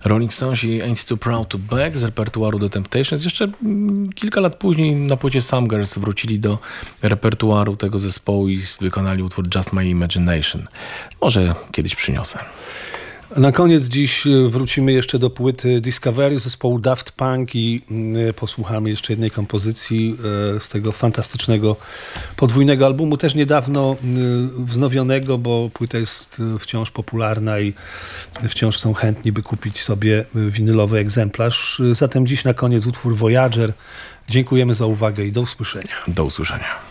Rolling Stones i Ain't Too Proud to Beg z repertuaru The Temptations. Jeszcze kilka lat później na płycie Some Girls wrócili do repertuaru tego zespołu i wykonali utwór Just My Imagination. Może kiedyś przyniosę. Na koniec dziś wrócimy jeszcze do płyty Discovery zespołu Daft Punk i posłuchamy jeszcze jednej kompozycji z tego fantastycznego podwójnego albumu, też niedawno wznowionego, bo płyta jest wciąż popularna i wciąż są chętni, by kupić sobie winylowy egzemplarz. Zatem dziś na koniec utwór Voyager. Dziękujemy za uwagę i do usłyszenia. Do usłyszenia.